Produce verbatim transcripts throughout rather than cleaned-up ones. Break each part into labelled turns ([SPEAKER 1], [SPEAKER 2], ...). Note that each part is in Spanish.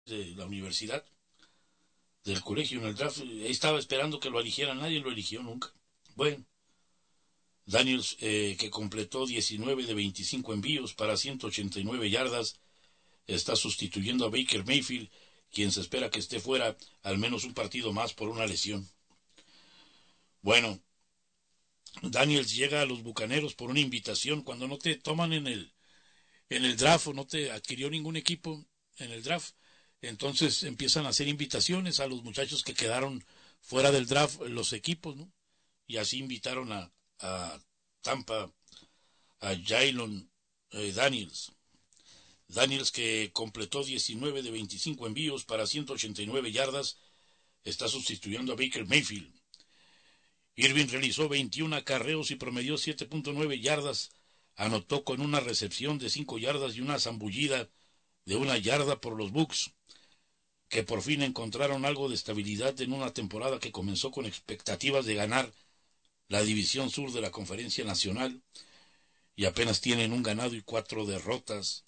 [SPEAKER 1] de la universidad, del colegio en el draft. Estaba esperando que lo eligieran, nadie lo eligió nunca. Bueno, Daniels, eh, que completó diecinueve de veinticinco envíos para ciento ochenta y nueve yardas, está sustituyendo a Baker Mayfield, quien se espera que esté fuera al menos un partido más por una lesión. Bueno, Daniels llega a los Bucaneros por una invitación. Cuando no te toman en el, en el draft o no te adquirió ningún equipo en el draft, entonces empiezan a hacer invitaciones a los muchachos que quedaron fuera del draft, los equipos, ¿no? Y así invitaron a, a Tampa, a Jaylon eh, Daniels. Daniels, que completó diecinueve de veinticinco envíos para ciento ochenta y nueve yardas, está sustituyendo a Baker Mayfield. Irving realizó veintiún acarreos y promedió siete punto nueve yardas. Anotó con una recepción de cinco yardas y una zambullida de una yarda por los Bucs, que por fin encontraron algo de estabilidad en una temporada que comenzó con expectativas de ganar la División Sur de la Conferencia Nacional y apenas tienen un ganado y cuatro derrotas.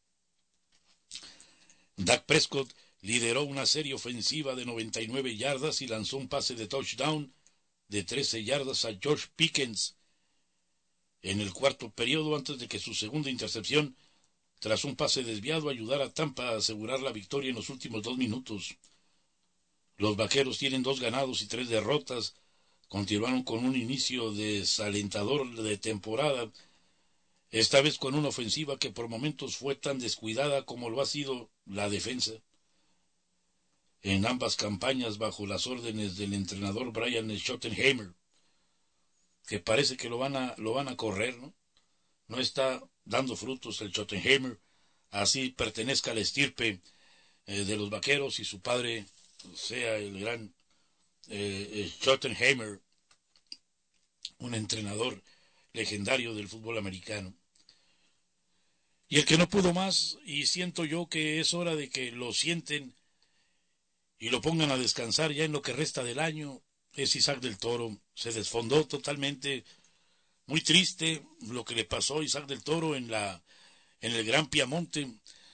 [SPEAKER 1] Dak Prescott lideró una serie ofensiva de noventa y nueve yardas y lanzó un pase de touchdown de trece yardas a George Pickens en el cuarto periodo, antes de que su segunda intercepción, tras un pase desviado, ayudara a Tampa a asegurar la victoria en los últimos dos minutos. Los Vaqueros tienen dos ganados y tres derrotas. Continuaron con un inicio desalentador de temporada, esta vez con una ofensiva que por momentos fue tan descuidada como lo ha sido la defensa. En ambas campañas, bajo las órdenes del entrenador Brian Schottenheimer, que parece que lo van a, lo van a correr, ¿no? No está dando frutos el Schottenheimer, así pertenezca a la estirpe eh, de los Vaqueros y su padre sea el gran eh, Schottenheimer, un entrenador legendario del fútbol americano. Y el que no pudo más, y siento yo que es hora de que lo sienten y lo pongan a descansar ya en lo que resta del año, es Isaac del Toro. Se desfondó totalmente, muy triste lo que le pasó a Isaac del Toro en la en el Gran Piamonte.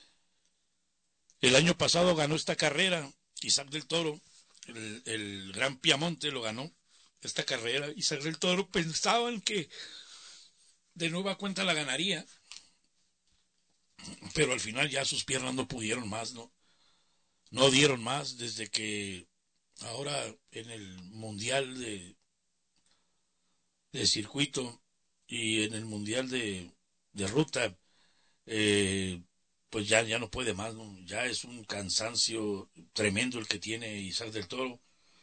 [SPEAKER 1] El año pasado ganó esta carrera Isaac del Toro, el, el Gran Piamonte lo ganó, esta carrera. Isaac del Toro pensaban que de nueva cuenta la ganaría, pero al final ya sus piernas no pudieron más, ¿no? No dieron más desde que ahora en el Mundial de, de circuito y en el Mundial de, de ruta, eh, pues ya, ya no puede más, ¿no? Ya es un cansancio tremendo el que tiene Isaac del Toro.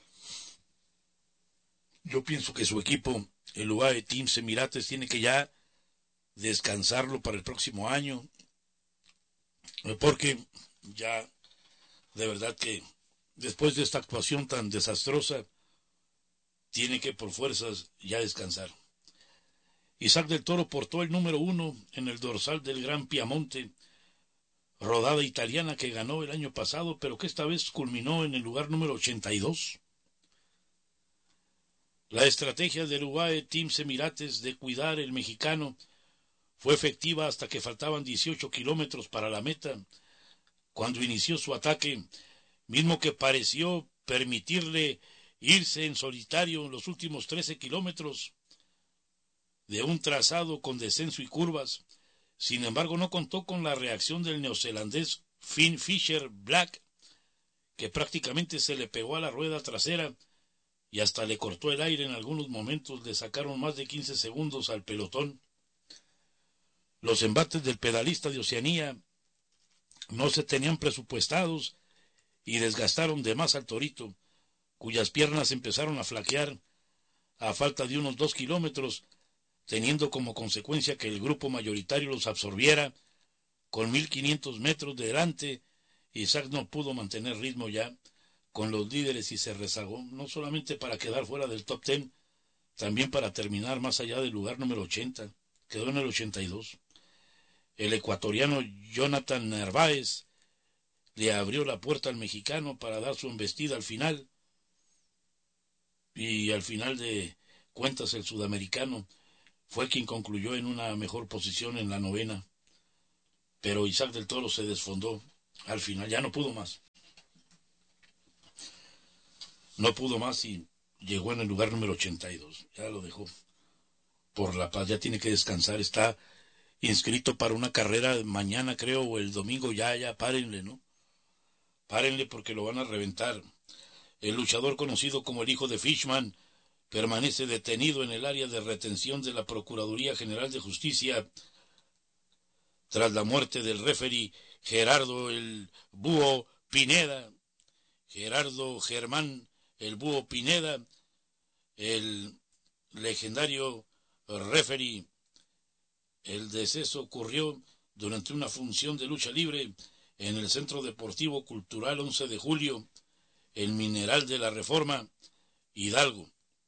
[SPEAKER 1] Yo pienso que su equipo, el U A E Teams Emirates, tiene que ya descansarlo para el próximo año, porque ya de verdad que después de esta actuación tan desastrosa, tiene que por fuerzas ya descansar. Isaac del Toro portó el número uno en el dorsal del Gran Piamonte, rodada italiana que ganó el año pasado, pero que esta vez culminó en el lugar número ochenta y dos. La estrategia del U A E Teams Emirates de cuidar el mexicano fue efectiva hasta que faltaban dieciocho kilómetros para la meta, cuando inició su ataque, mismo que pareció permitirle irse en solitario en los últimos trece kilómetros de un trazado con descenso y curvas. Sin embargo, no contó con la reacción del neozelandés Finn Fisher Black, que prácticamente se le pegó a la rueda trasera y hasta le cortó el aire en algunos momentos. Le sacaron más de quince segundos al pelotón. Los embates del pedalista de Oceanía no se tenían presupuestados y desgastaron de más al torito, cuyas piernas empezaron a flaquear a falta de unos dos kilómetros, teniendo como consecuencia que el grupo mayoritario los absorbiera con mil quinientos metros de delante. Isaac no pudo mantener ritmo ya con los líderes y se rezagó, no solamente para quedar fuera del top ten, también para terminar más allá del lugar número ochenta, quedó en el ochenta y dos. El ecuatoriano Jonathan Narváez le abrió la puerta al mexicano para dar su embestida al final, y al final de cuentas el sudamericano fue quien concluyó en una mejor posición en la novena, pero Isaac del Toro se desfondó. Al final ya no pudo más. No pudo más y llegó en el lugar número ochenta y dos. Ya lo dejó por la paz. Ya tiene que descansar. Está inscrito para una carrera mañana, creo, o el domingo. Ya, ya, párenle, ¿no? Párenle porque lo van a reventar. El luchador conocido como el hijo de Fishman permanece detenido en el área de retención de la Procuraduría General de Justicia tras la muerte del referee Gerardo el Búho Pineda. Gerardo Germán el Búho Pineda, el legendario referee. El deceso ocurrió durante una función de lucha libre en el Centro Deportivo Cultural once de julio, el Mineral de la Reforma, Hidalgo.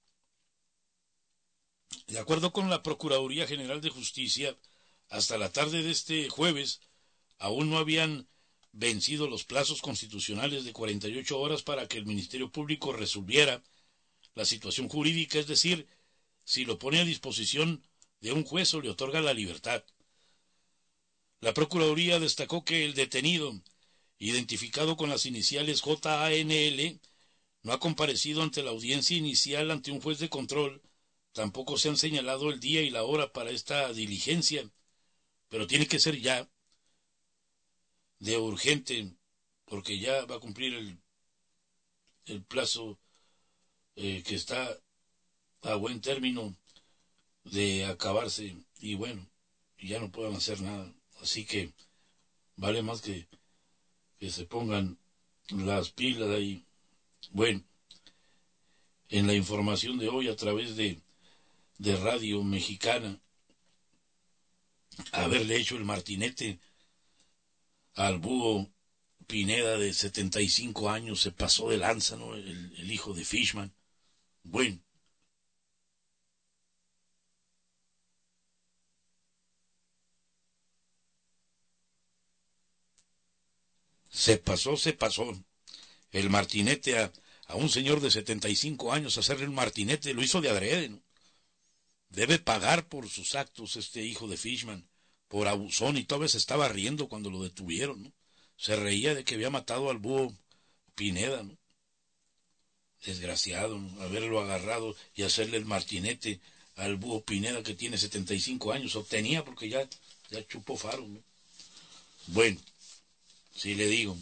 [SPEAKER 1] De acuerdo con la Procuraduría General de Justicia, hasta la tarde de este jueves aún no habían vencido los plazos constitucionales de cuarenta y ocho horas para que el Ministerio Público resolviera la situación jurídica, es decir, si lo pone a disposición de un juez o le otorga la libertad. La Procuraduría destacó que el detenido, identificado con las iniciales J A N L, no ha comparecido ante la audiencia inicial ante un juez de control. Tampoco se han señalado el día y la hora para esta diligencia, pero tiene que ser ya, de urgente, porque ya va a cumplir el, el plazo eh, que está a buen término de acabarse, y bueno, ya no puedan hacer nada. Así que vale más que, que se pongan las pilas ahí. Bueno, en la información de hoy a través de, de Radio Mexicana, haberle hecho el martinete al Búho Pineda de setenta y cinco años, se pasó de lanza, ¿no? El, el hijo de Fishman. Bueno, se pasó, se pasó. El martinete a, a un señor de setenta y cinco años, hacerle un martinete, lo hizo de adrede, ¿no? Debe pagar por sus actos este hijo de Fishman, por abusón, y todavía se estaba riendo cuando lo detuvieron, ¿no? Se reía de que había matado al Búho Pineda, ¿no? Desgraciado, ¿no? Haberlo agarrado y hacerle el martinete al Búho Pineda, que tiene setenta y cinco años, o tenía, porque ya, ya chupó faro, ¿no? Bueno, si le digo,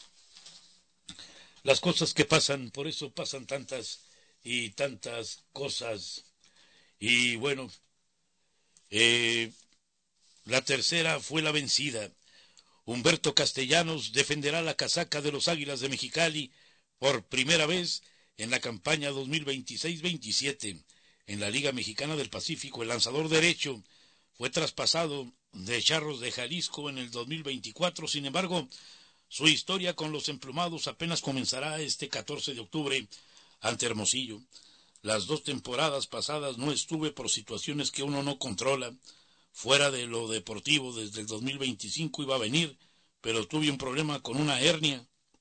[SPEAKER 1] las cosas que pasan, por eso pasan tantas y tantas cosas. Y bueno, eh, la tercera fue la vencida. Humberto Castellanos defenderá la casaca de los Águilas de Mexicali por primera vez en la campaña dos mil veintiséis veintisiete. En la Liga Mexicana del Pacífico, el lanzador derecho fue traspasado de Charros de Jalisco en el dos mil veinticuatro. Sin embargo, su historia con los emplumados apenas comenzará este catorce de octubre ante Hermosillo. Las dos temporadas pasadas no estuve por situaciones que uno no controla. Fuera de lo deportivo, desde el dos mil veinticinco iba a venir, pero tuve un problema con una hernia.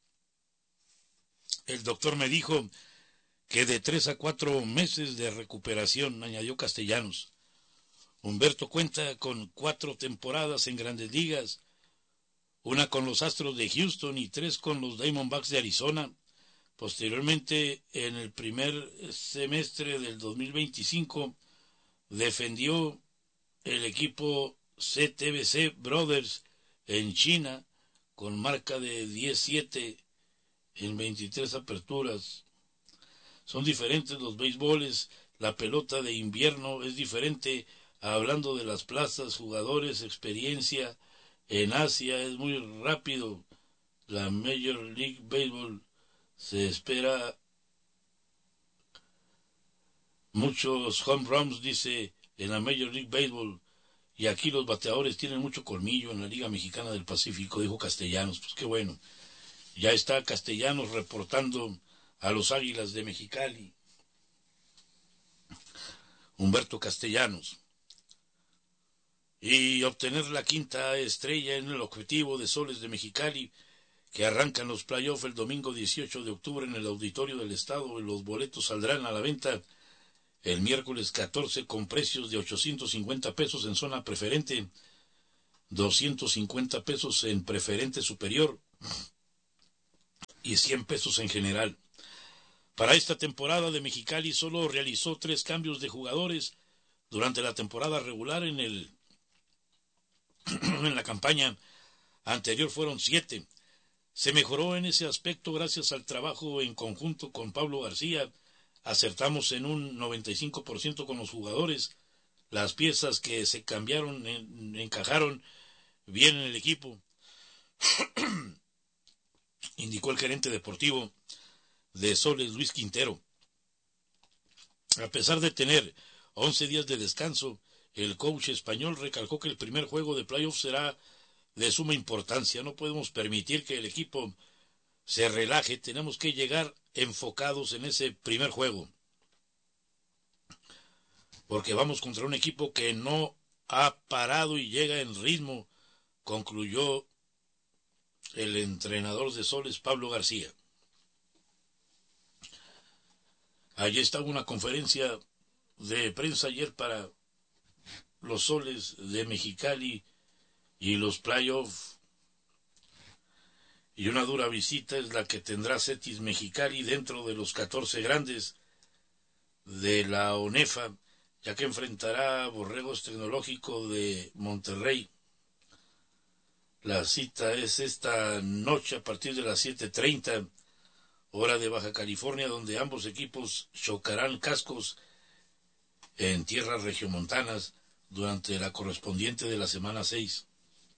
[SPEAKER 1] El doctor me dijo que de tres a cuatro meses de recuperación, añadió Castellanos. Humberto cuenta con cuatro temporadas en Grandes Ligas, una con los Astros de Houston y tres con los Diamondbacks de Arizona. Posteriormente, en el primer semestre del dos mil veinticinco, defendió el equipo C T B C Brothers en China con marca de diez siete en veintitrés aperturas. Son diferentes los béisboles, la pelota de invierno es diferente, hablando de las plazas, jugadores, experiencia. En Asia es muy rápido. La Major League Baseball se espera muchos home runs, dice, en la Major League Baseball, y aquí los bateadores tienen mucho colmillo en la Liga Mexicana del Pacífico, dijo Castellanos. Pues qué bueno, ya está Castellanos reportando a los Águilas de Mexicali. Humberto Castellanos. Y obtener la quinta estrella en el objetivo de Soles de Mexicali, que arrancan los playoffs el domingo dieciocho de octubre en el Auditorio del Estado. Los boletos saldrán a la venta el miércoles catorce con precios de ochocientos cincuenta pesos en zona preferente, doscientos cincuenta pesos en preferente superior. y cien pesos en general. Para esta temporada de Mexicali solo realizó tres cambios de jugadores. Durante la temporada regular en el en la campaña anterior fueron siete. Se mejoró en ese aspecto gracias al trabajo en conjunto con Pablo García. Acertamos en un noventa y cinco por ciento con los jugadores. Las piezas que se cambiaron en, encajaron bien en el equipo, indicó el gerente deportivo de Soles, Luis Quintero. A pesar de tener once días de descanso, el coach español recalcó que el primer juego de playoff será de suma importancia. No podemos permitir que el equipo se relaje, tenemos que llegar enfocados en ese primer juego, porque vamos contra un equipo que no ha parado y llega en ritmo, concluyó el entrenador de Soles, Pablo García. Allí estaba una conferencia de prensa ayer para los Soles de Mexicali y los playoffs. Y una dura visita es la que tendrá Cetis Mexicali dentro de los catorce grandes de la ONEFA, ya que enfrentará a Borregos Tecnológico de Monterrey. La cita es esta noche a partir de las siete treinta, hora de Baja California, donde ambos equipos chocarán cascos en tierras regiomontanas durante la correspondiente de la semana seis.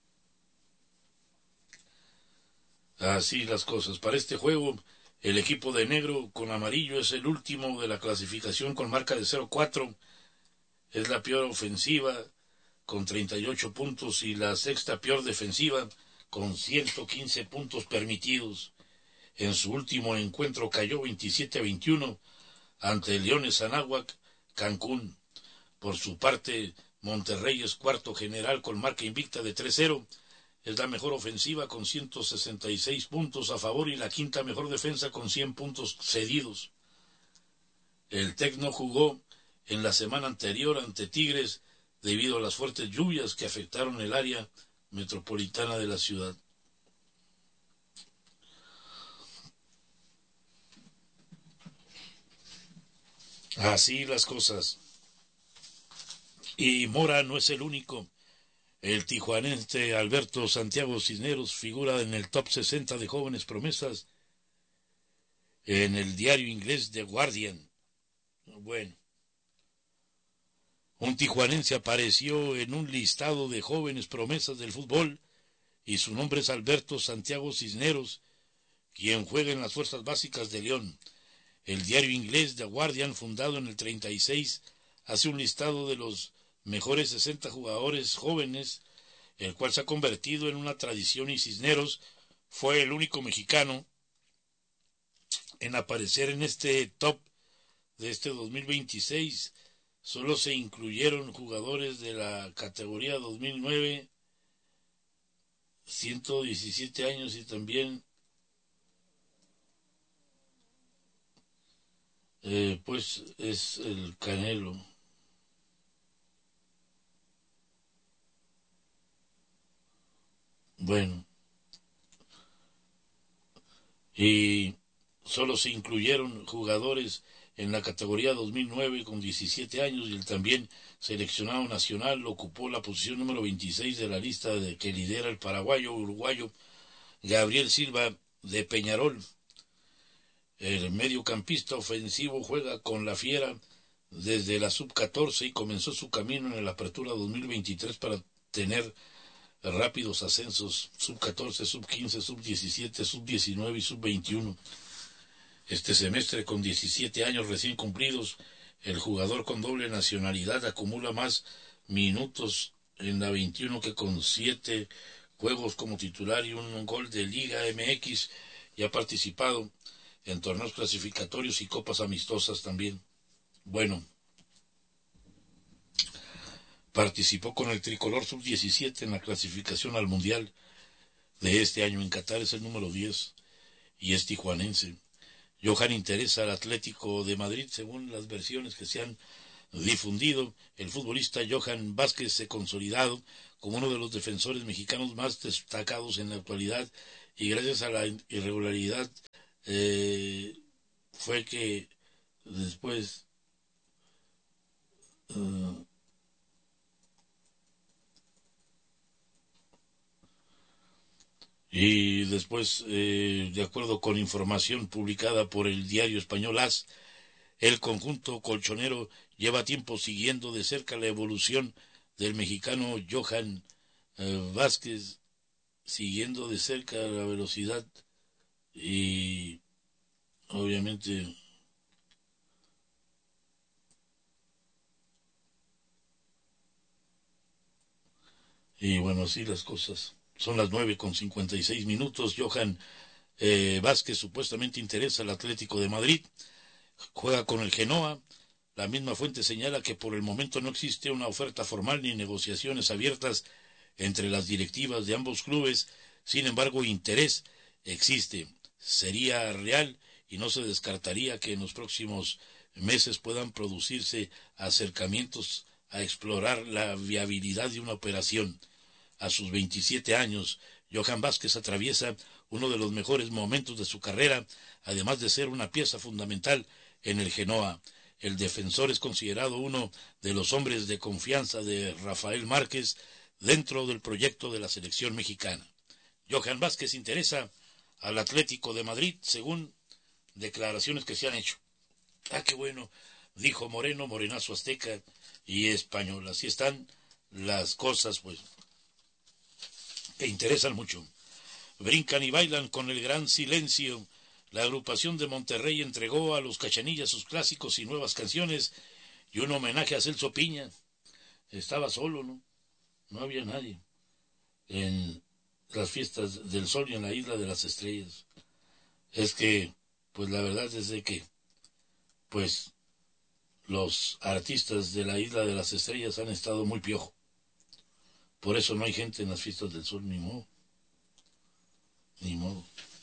[SPEAKER 1] Así las cosas. Para este juego, el equipo de negro con amarillo es el último de la clasificación con marca de cero cuatro. Es la peor ofensiva con treinta y ocho puntos y la sexta peor defensiva con ciento quince puntos permitidos. En su último encuentro cayó veintisiete a veintiuno ante el Leones Anáhuac, Cancún. Por su parte, Monterrey es cuarto general con marca invicta de tres cero. Es la mejor ofensiva con ciento sesenta y seis puntos a favor y la quinta mejor defensa con cien puntos cedidos. El Tecno jugó en la semana anterior ante Tigres debido a las fuertes lluvias que afectaron el área metropolitana de la ciudad. Así las cosas. Y Mora no es el único. El tijuanense Alberto Santiago Cisneros figura en el top sesenta de jóvenes promesas en el diario inglés The Guardian. Bueno, un tijuanense apareció en un listado de jóvenes promesas del fútbol y su nombre es Alberto Santiago Cisneros, quien juega en las fuerzas básicas de León. El diario inglés The Guardian, fundado en el treinta y seis, hace un listado de los mejores sesenta jugadores jóvenes, el cual se ha convertido en una tradición y Cisneros fue el único mexicano en aparecer en este top de este dos mil veintiséis. Solo se incluyeron jugadores de la categoría dos mil nueve, ciento diecisiete años y también eh, pues es el Canelo. Bueno, y solo se incluyeron jugadores en la categoría dos mil nueve con diecisiete años y el también seleccionado nacional ocupó la posición número veintiséis de la lista de que lidera el paraguayo uruguayo Gabriel Silva de Peñarol. El mediocampista ofensivo juega con la Fiera desde la sub catorce y comenzó su camino en la apertura dos mil veintitrés para tener rápidos ascensos sub catorce, sub quince, sub diecisiete, sub diecinueve y sub veintiuno. Este semestre, con diecisiete años recién cumplidos, el jugador con doble nacionalidad acumula más minutos en la veintiuno que con siete juegos como titular y un gol de Liga M X, y ha participado en torneos clasificatorios y copas amistosas también. Bueno, participó con el tricolor sub diecisiete en la clasificación al Mundial de este año en Qatar, es el número diez y es tijuanense. Johan interesa al Atlético de Madrid, según las versiones que se han difundido. El futbolista Johan Vázquez se ha consolidado como uno de los defensores mexicanos más destacados en la actualidad y gracias a la irregularidad eh, fue que después uh, y después eh, de acuerdo con información publicada por el diario español AS, el conjunto colchonero lleva tiempo siguiendo de cerca la evolución del mexicano Johan eh, Vázquez, siguiendo de cerca la velocidad y obviamente y bueno, así las cosas. Son las nueve con cincuenta y seis minutos. Johan eh, Vázquez supuestamente interesa al Atlético de Madrid, juega con el Genoa. La misma fuente señala que por el momento no existe una oferta formal ni negociaciones abiertas entre las directivas de ambos clubes. Sin embargo, interés existe, sería real y no se descartaría que en los próximos meses puedan producirse acercamientos a explorar la viabilidad de una operación. A sus veintisiete años, Johan Vázquez atraviesa uno de los mejores momentos de su carrera, además de ser una pieza fundamental en el Genoa. El defensor es considerado uno de los hombres de confianza de Rafael Márquez dentro del proyecto de la selección mexicana. Johan Vázquez interesa al Atlético de Madrid, según declaraciones que se han hecho. Ah, qué bueno, dijo Moreno, morenazo azteca y español. Así están las cosas, pues, que interesan mucho. Brincan y bailan con el gran silencio. La agrupación de Monterrey entregó a los Cachanillas sus clásicos y nuevas canciones y un homenaje a Celso Piña. Estaba solo, ¿no? No había nadie en las fiestas del sol y en la isla de las estrellas. Es que, pues la verdad es de que, pues, los artistas de la isla de las estrellas han estado muy piojo. Por eso no hay gente en las fiestas del sol, ni modo. Ni modo.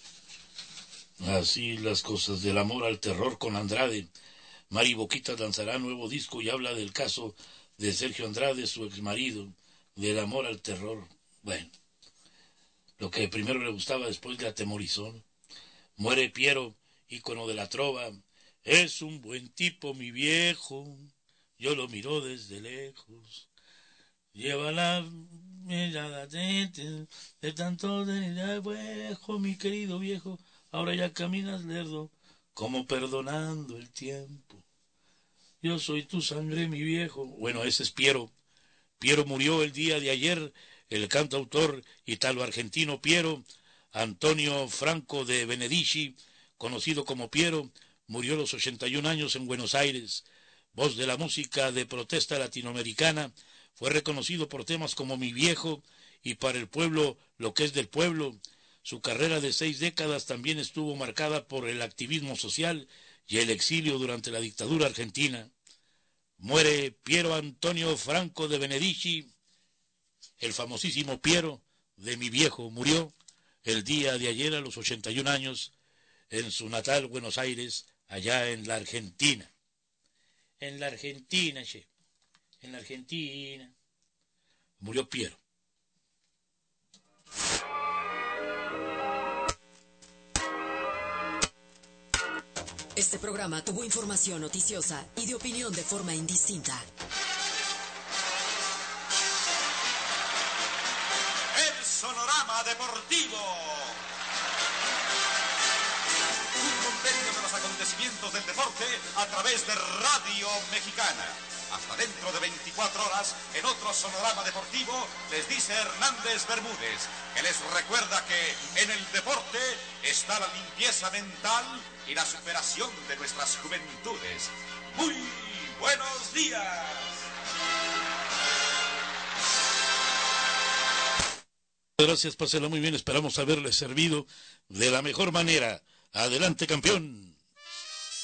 [SPEAKER 1] Así las cosas. Del amor al terror con Andrade. Mari Boquitas lanzará nuevo disco y habla del caso de Sergio Andrade, su exmarido. Del amor al terror. Bueno, lo que primero le gustaba, después le atemorizó. Muere Piero, ícono de la trova. Es un buen tipo, mi viejo. Yo lo miro desde lejos. Lleva la mirada de, de tanto de viejo, mi querido viejo. Ahora ya caminas lerdo, como perdonando el tiempo. Yo soy tu sangre, mi viejo. Bueno, ese es Piero. Piero murió el día de ayer, el cantautor italo-argentino Piero Antonio Franco de Benedici, conocido como Piero, murió a los ochenta y un años en Buenos Aires. Voz de la música de protesta latinoamericana, fue reconocido por temas como Mi Viejo y Para el Pueblo, lo que es del pueblo. Su carrera de seis décadas también estuvo marcada por el activismo social y el exilio durante la dictadura argentina. Muere Piero Antonio Franco de Benedici, el famosísimo Piero de Mi Viejo, murió el día de ayer a los ochenta y un años en su natal Buenos Aires, allá en la Argentina. En la Argentina, che. En la Argentina. Murió Piero.
[SPEAKER 2] Este programa tuvo información noticiosa y de opinión de forma indistinta.
[SPEAKER 3] El Sonorama Deportivo. Un compendio de los acontecimientos del deporte a través de Radio Mexicana. Hasta dentro de veinticuatro horas, en otro Sonorama Deportivo, les dice Hernández Bermúdez, que les recuerda que en el deporte está la limpieza mental y la superación de nuestras juventudes. Muy buenos días.
[SPEAKER 1] Gracias, pásela muy bien, esperamos haberles servido de la mejor manera. Adelante, campeón.